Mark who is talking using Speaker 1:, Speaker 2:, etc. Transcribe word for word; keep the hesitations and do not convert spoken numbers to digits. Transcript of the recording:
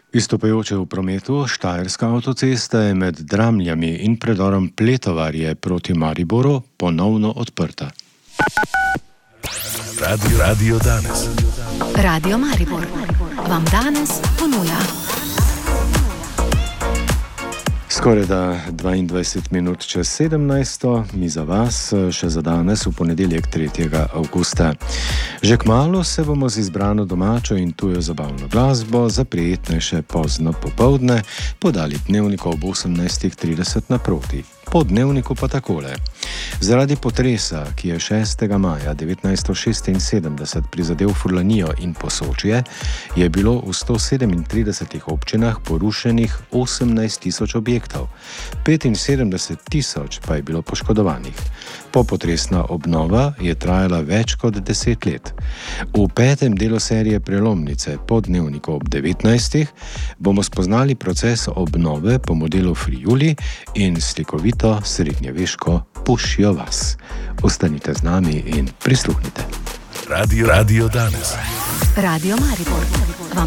Speaker 1: Izstopajoče v prometu, Štajerska avtocesta je med Dramljami in predorom Pletovarje proti Mariboru ponovno odprta.
Speaker 2: Radio, Radio danes.
Speaker 3: Radio Maribor vam danes ponuja.
Speaker 1: Skoraj da dvaindvajset minut čez sedemnajsto, mi za vas še za danes v ponedeljek tretjega avgusta. Že kmalu se bomo z izbrano domačo in tujo zabavno glasbo za prijetnejše pozno popoldne podali dnevniku ob osemnajst trideset naproti. Po dnevniku pa takole. Zaradi potresa, ki je šestega maja devetnajststo šestinsedemdeset prizadel Furlanijo in Posočje, je bilo v sto sedemintridesetih občinah porušenih osemnajst tisoč objektov, petinsedemdeset tisoč pa je bilo poškodovanih. Popotresna obnova je trajala več kot deset let. V petem delu serije Prelomnice po dnevniku ob devetnajstih bomo spoznali proces obnove po modelu Friuli in slikovito srednjeveško Pušjo vas. Ostanite z nami in prisluhnite.
Speaker 2: Radio, Radio danes.
Speaker 3: Radio Maribor.